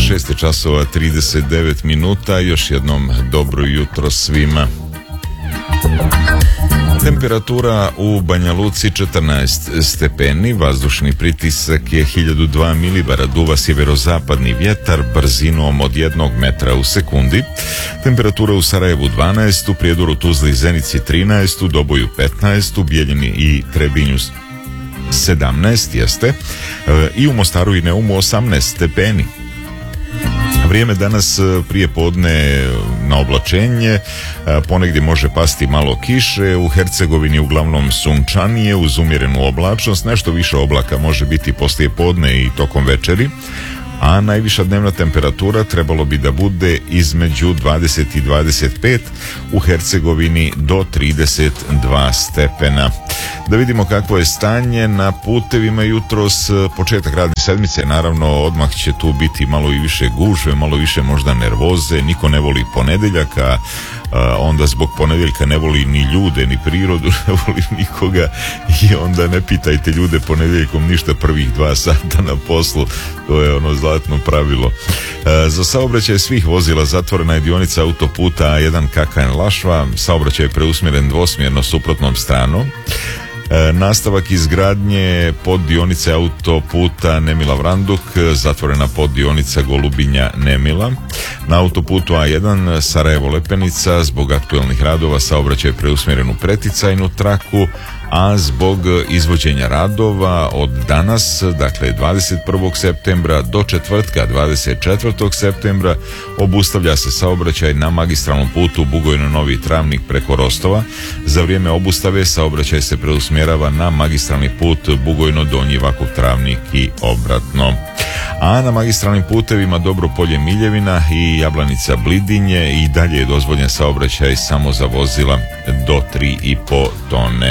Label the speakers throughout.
Speaker 1: 6 časova 39 minuta. Još jednom dobro jutro svima. Temperatura u Banja Luci 14 stepeni, vazdušni pritisak je 1002 milibara, duva sjeverozapadni vjetar brzinom od 1 metra u sekundi. Temperatura u Sarajevu 12, u Prijedoru, Tuzli i Zenici 13, u Doboju 15, u Bijeljini i Trebinju 17 jeste, i u Mostaru i Neumu 18 stepeni. Vrijeme danas prije podne na oblačenje, ponegdje može pasti malo kiše, u Hercegovini uglavnom sunčanije uz umjerenu oblačnost, nešto više oblaka može biti poslije podne i tokom večeri, a najviša dnevna temperatura trebalo bi da bude između 20 i 25, u Hercegovini do 32 stepena. Da vidimo kakvo je stanje na putevima jutros. Početak radne sedmice, naravno odmah će tu biti malo i više gužve, malo više možda nervoze, niko ne voli ponedjeljak, a onda zbog ponedjeljka ne voli ni ljude, ni prirodu, ne voli nikoga i onda ne pitajte ljude ponedjeljkom ništa prvih 2 sata na poslu, to je ono zlatno pravilo. Za saobraćaj svih vozila zatvorena je dionica autoputa A1 Kakanj-Lašva, saobraćaj je preusmjeren dvosmjerno suprotnom stranom. Nastavak izgradnje poddionice autoputa Nemila-Vranduk, zatvorena poddionica Golubinja-Nemila. Na autoputu A1 Sarajevo-Lepenica zbog aktualnih radova saobraćaj je preusmjeren u preticajnu traku, a zbog izvođenja radova od danas, dakle 21. septembra do četvrtka 24. septembra obustavlja se saobraćaj na magistralnom putu Bugojno-Novi Travnik preko Rostova. Za vrijeme obustave saobraćaj se preusmjerava na magistralni put Bugojno-Donji Vakuf Travnik i obratno. A na magistralnim putevima Dobropolje-Miljevina i Jablanica-Blidinje i dalje je dozvoljen saobraćaj samo za vozila do 3,5 tone.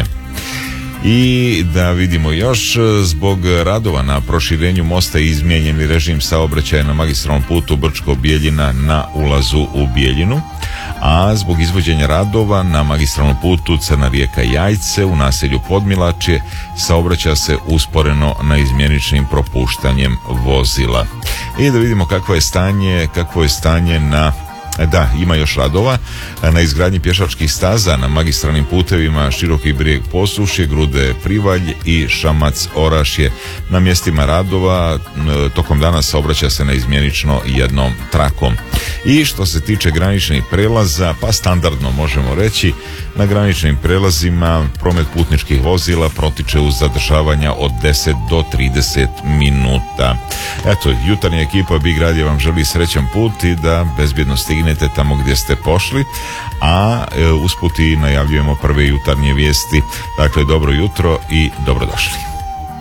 Speaker 1: I da vidimo još, zbog radova na proširenju mosta je izmijenjeni režim saobraćaja na magistralnom putu Brčko-Bijeljina na ulazu u Bijeljinu, a zbog izvođenja radova na magistralnom putu Crna Rijeka-Jajce u naselju Podmilačje saobraća se usporeno na izmjeničnim propuštanjem vozila. I da vidimo kakvo je stanje na... Da, ima još radova na izgradnji pješačkih staza na magistralnim putevima Široki Brijeg Posušje, Grude Privalj i Šamac Orašje. Na mjestima radova tokom dana saobraća se na izmjenično jednom trakom. I što se tiče graničnih prelaza, pa standardno možemo reći, na graničnim prelazima promet putničkih vozila protiče uz zadržavanja od 10 do 30 minuta. Eto, jutarnja ekipa Big Radio vam želi srećan put i da bezbjedno stignete tamo gdje ste pošli, a usput i najavljujemo prve jutarnje vijesti. Dakle, dobro jutro i dobrodošli.